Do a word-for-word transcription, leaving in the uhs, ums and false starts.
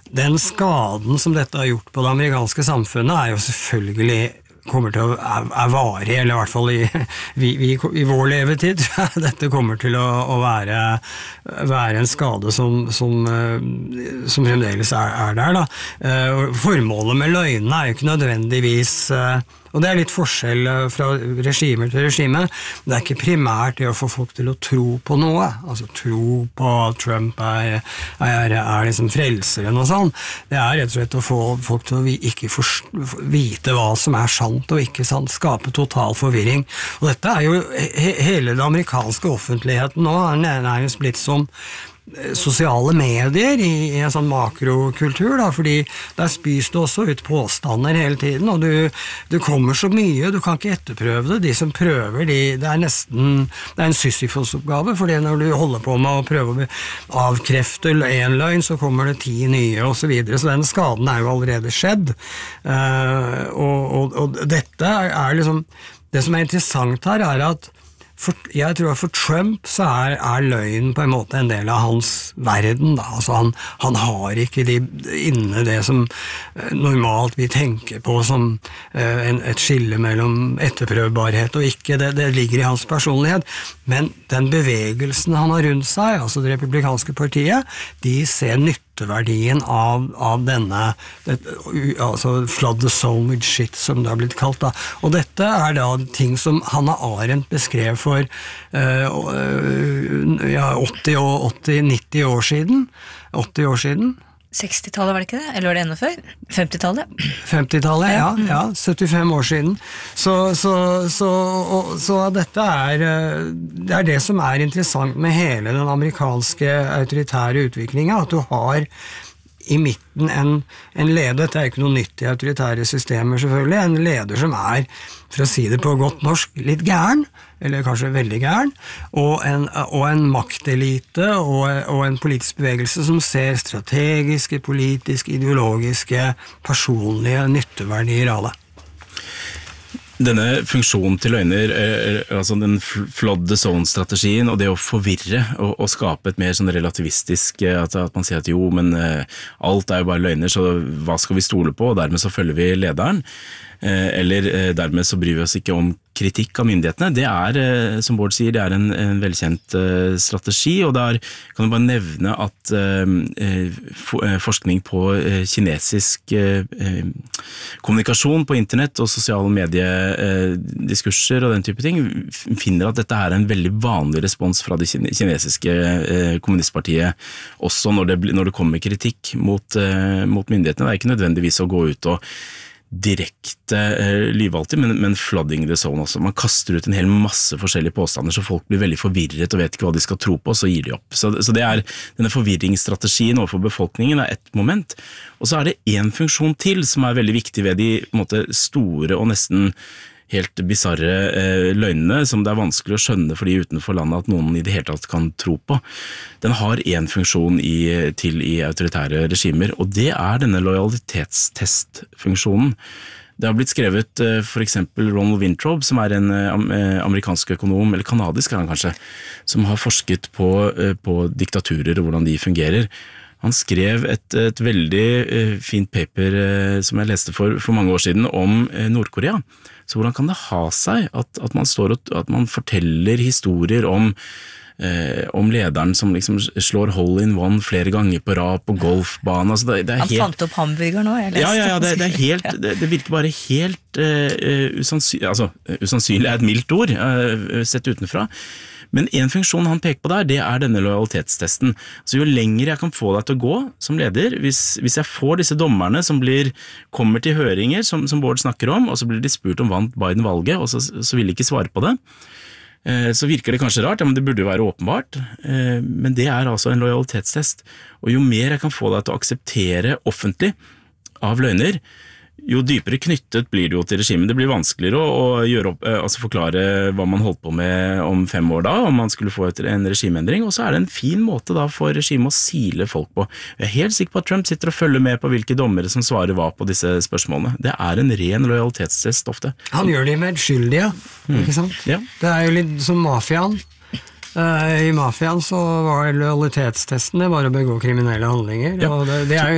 den skaden som dette har gjort på det amerikanske samfunnet er jo selvfølgelig kommer til å er, er varig, eller i hvert fall i, vi, vi, i vår levetid. Dette kommer til å, å være, være en skade som, som, som fremdeles er, er der. Da. Formålet med løgnene er jo ikke nødvendigvis, og det er litt forskjell fra regimer til regime, det er ikke primært det å få folk til å tro på noe, altså tro på at Trump er, er, er liksom frelseren og sånn. Det er rett og slett å få folk til å ikke forst, vite hva som er sant og ikke sant, skape total forvirring. Og dette er jo he, hele den amerikanske offentligheten nå, er nærmest blitt som sosiale medier i, i en sånn makrokultur, da, fordi der spys det også ut påstander hele tiden, og du, du kommer så mye, du kan ikke etterprøve det. De som prøver, de, det er nesten det er en Sisyfos-oppgave, fordi når du holder på med å prøve å avkrefte en løgn, så kommer det ti nye, og så videre, så den skaden er jo allerede skjedd. Uh, og, og, og dette er, er liksom det som er interessant her, er at For, jeg tror at for Trump så er, er løgn på en måte en del av hans verden. Da. Altså han, han har ikke de, inne det som eh, normalt vi tenker på som eh, en, et skille mellom etterprøvbarhet og ikke. Det, det ligger i hans personlighet. Men den bevegelsen han har rundt seg, altså det republikanske partiet, de ser nytteverdien av, av denne det, altså flood the zone with shit, som det har blitt kalt. Da. Og dette er da ting som Hannah Arendt beskrev for uh, ja, åtti og åtti nitti år siden. åtti år siden. sekstitallet var det ikke det? Eller var det enda før? femtitallet? femtitallet, ja, ja, syttifem år siden. Så, så, så, og, så dette er det er det som er interessant med hele den amerikanske autoritære utviklingen, at du har i midten en, en leder, dette er ikke noe nytt i autoritære systemer selvfølgelig, en leder som er, for å si det på godt norsk, litt gæren, eller kanskje veldig gæren, og en, og en maktelite og, og en politisk bevegelse som ser strategiske, politiske, ideologiske, personlige nytteverdier av det. Denne funksjonen til løgner, altså den flood the zone-strategien, og det å forvirre og, og skape et mer sånn relativistisk, at, at man sier at jo, men alt er jo bare løgner, så hva skal vi stole på, og dermed så følger vi lederen, eller dermed så bryr vi oss ikke om kritikk av myndighetene. Det er, som Bård sier, det er en, en velkjent uh, strategi, og der kan du bare nevne at uh, for, uh, forskning på uh, kinesisk uh, uh, kommunikasjon på internett og sosiale mediediskurser uh, og den type ting finner at dette er en veldig vanlig respons fra det kinesiske uh, kommunistpartiet, også når det, når det kommer kritikk mot, uh, mot myndighetene. Det er ikke nødvendigvis å gå ut og direkte eh, lyve alltid, men, men flooding the zone også. Man kaster ut en hel masse forskjellige påstander, så folk blir veldig forvirret og vet ikke hva de skal tro på, så gir de opp. Så, så det er denne forvirringsstrategien overfor befolkningen er ett moment. Og så er det en funksjon til som er veldig viktig ved de på en måte, store og nesten helt bizarre eh, løgnene som det er vanskelig å skjønne for de utenfor landet at noen i det hele tatt kan tro på. Den har en funksjon i, til i autoritære regimer, og det er denne lojalitetstestfunksjonen. Det har blitt skrevet eh, for eksempel Ronald Weintraub, som er en eh, amerikansk økonom, eller kanadisk er han kanskje, som har forsket på, eh, på diktaturer og hvordan de fungerer. Han skrev et, et veldig eh, fint paper eh, som jeg leste for, for mange år siden om eh, Nord-Korea. Så hvordan kan det ha seg at, at, man, står og, at man forteller historier om, eh, om lederen som liksom slår hole in one flere ganger på rad på golfbanen? Altså det, det er Han helt, fant opp hamburger nå, jeg leste. Ja, ja, ja det, det, er helt, det, det virker bare helt uh, usannsynlig, altså usannsynlig er et mildt ord, uh, sett utenfra. Men en funksjon han peker på der, det er denne lojalitetstesten. Så jo lenger jeg kan få deg til å gå som leder, hvis, hvis jeg får disse dommerne som blir, kommer til høringer, som, som Bård snakker om, og så blir de spurt om vant Biden valget, og så, så vil de ikke svare på det, eh, så virker det kanskje rart, ja, men det burde jo være åpenbart, eh, men det er altså en lojalitetstest. Og jo mer jeg kan få deg til å akseptere offentlig av løgner, jo dypere knyttet blir det jo til regimet. Det blir vanskeligere å, å gjøre opp, altså forklare hva man holdt på med om fem år da, om man skulle få et, en regimeendring, og så er det en fin måte da for regimet å sile folk på. Jeg er helt sikker på at Trump sitter og følger med på hvilke dommere som svarer hva på disse spørsmålene. Det er en ren lojalitetstest ofte. Han gjør det med skyldige, mm. ikke sant? Ja. Det er jo litt som mafiaen. I mafiaen så var lojalitetstesten det var å begå kriminelle handlinger, ja. Og det, det er jo